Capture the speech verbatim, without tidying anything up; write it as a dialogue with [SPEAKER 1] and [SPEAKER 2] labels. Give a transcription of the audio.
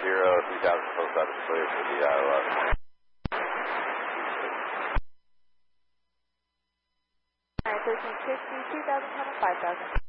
[SPEAKER 1] zero, three thousand, post office clear for the I L S.
[SPEAKER 2] Alright, thirteen fifty, two thousand, five thousand.